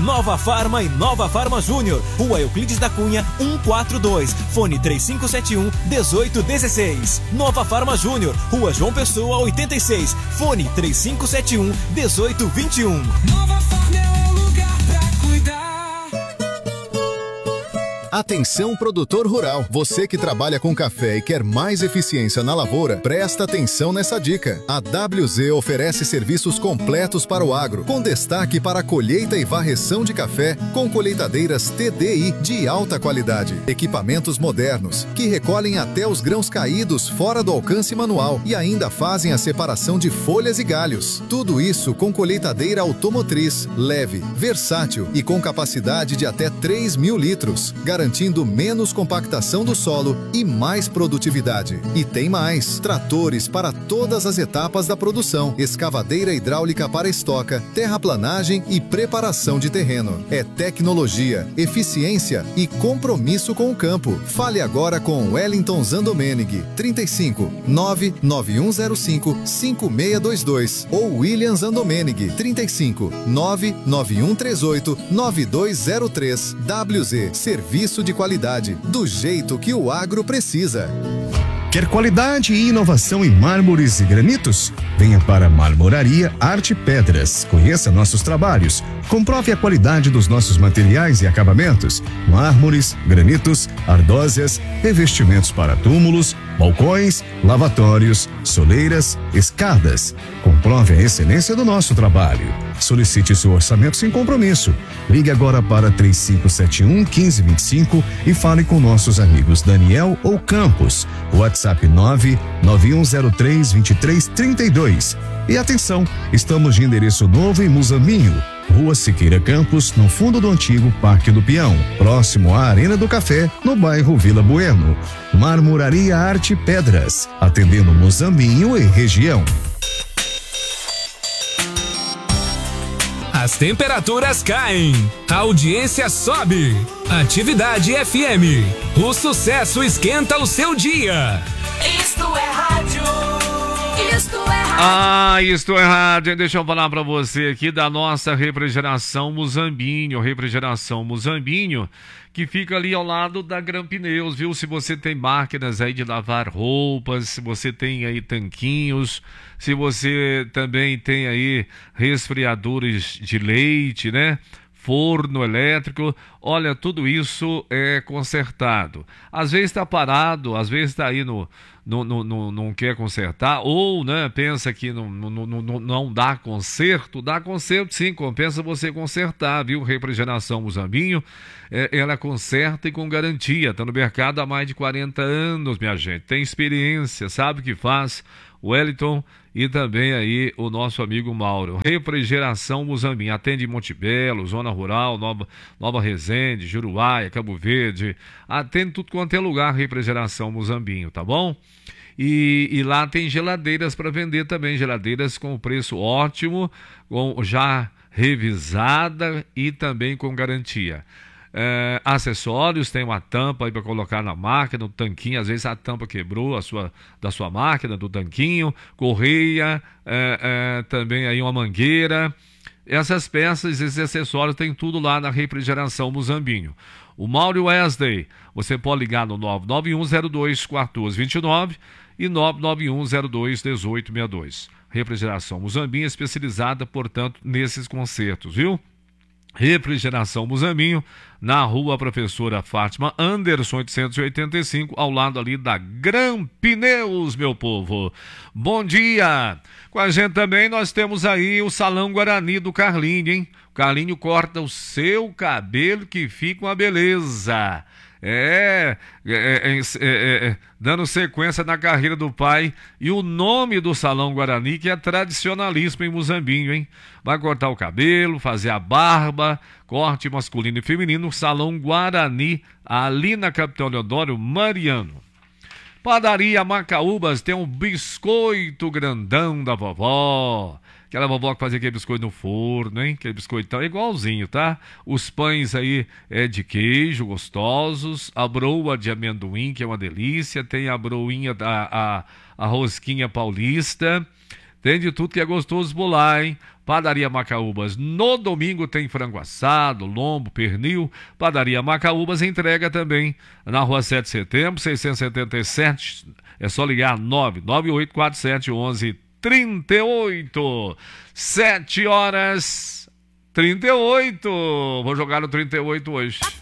Nova Farma e Nova Farma Júnior, Rua Euclides da Cunha, 142, fone 3571-1816. Nova Farma Júnior, Rua João Pessoa, 86, fone 3571-1821. Nova Farma é o lugar pra cuidar. Atenção, produtor rural. Você que trabalha com café e quer mais eficiência na lavoura, presta atenção nessa dica. A WZ oferece serviços completos para o agro, com destaque para a colheita e varreção de café, com colheitadeiras TDI de alta qualidade, equipamentos modernos, que recolhem até os grãos caídos fora do alcance manual e ainda fazem a separação de folhas e galhos. Tudo isso com colheitadeira automotriz, leve, versátil e com capacidade de até 3.000 litros, garantindo menos compactação do solo e mais produtividade. E tem mais: tratores para todas as etapas da produção, escavadeira hidráulica para estoca, terraplanagem e preparação de terreno. É tecnologia, eficiência e compromisso com o campo. Fale agora com Wellington Zandomenig, 35 99105 5622 ou William Zandomenig, 35 99138 9203. WZ, serviço de qualidade, do jeito que o agro precisa. Quer qualidade e inovação em mármores e granitos? Venha para Marmoraria Arte Pedras. Conheça nossos trabalhos. Comprove a qualidade dos nossos materiais e acabamentos: mármores, granitos, ardósias, revestimentos para túmulos, balcões, lavatórios, soleiras, escadas. Comprove a excelência do nosso trabalho. Solicite seu orçamento sem compromisso. Ligue agora para 3571-1525 e fale com nossos amigos Daniel ou Campos. WhatsApp 99103-2332. E atenção, estamos de endereço novo em Muzambinho, Rua Siqueira Campos, no fundo do antigo Parque do Peão, próximo à Arena do Café, no bairro Vila Bueno. Marmoraria Arte Pedras, atendendo Muzambinho e região. As temperaturas caem, a audiência sobe. Atividade FM. O sucesso esquenta o seu dia. Isto é rádio. Isto é rádio. Isto é rádio. Deixa eu falar pra você aqui da nossa Refrigeração Muzambinho. Refrigeração Muzambinho, que fica ali ao lado da Gran Pneus, viu? Se você tem máquinas aí de lavar roupas, se você tem aí tanquinhos, se você também tem aí resfriadores de leite, né? Forno elétrico, olha, tudo isso é consertado. Às vezes está parado, às vezes está aí não quer consertar, ou né, pensa que não dá conserto sim, compensa você consertar, viu? Refrigeração Muzambinho, ela conserta e com garantia, está no mercado há mais de 40 anos, minha gente, tem experiência, sabe o que faz. Wellington e também aí o nosso amigo Mauro. Refrigeração Muzambinho, atende Monte Belo, Zona Rural, Nova Resende, Juruáia, Cabo Verde, atende tudo quanto é lugar. Refrigeração Muzambinho, tá bom? E lá tem geladeiras para vender também, geladeiras com preço ótimo, já revisada e também com garantia. Acessórios, tem uma tampa aí para colocar na máquina, no tanquinho, às vezes a tampa quebrou da sua máquina, do tanquinho, correia, também aí uma mangueira. Essas peças, esses acessórios, tem tudo lá na Refrigeração Muzambinho. O Mauro Wesley, você pode ligar no 99102-1429 e 99102-1862. Refrigeração Muzambinho, especializada, portanto, nesses consertos, viu? Refrigeração Muzambinho, na Rua Professora Fátima Anderson 885, ao lado ali da Gran Pneus, meu povo. Bom dia! Com a gente também nós temos aí o Salão Guarani do Carlinho, hein? O Carlinho corta o seu cabelo que fica uma beleza. Dando sequência na carreira do pai. E o nome do Salão Guarani, que é tradicionalíssimo em Muzambinho, hein? Vai cortar o cabelo, fazer a barba, corte masculino e feminino, Salão Guarani, ali na Capitão Leodoro Mariano. Padaria Macaúbas tem um biscoito grandão da vovó. Aquela vovó que fazia aquele biscoito no forno, hein? Aquele biscoitão igualzinho, tá? Os pães aí de queijo, gostosos. A broa de amendoim, que é uma delícia. Tem a broinha, a rosquinha paulista. Tem de tudo que é gostoso por lá, hein? Padaria Macaúbas. No domingo tem frango assado, lombo, pernil. Padaria Macaúbas entrega também na rua 7 de setembro, 677. É só ligar 998471138. 7 horas 38. Vou jogar no 38 hoje.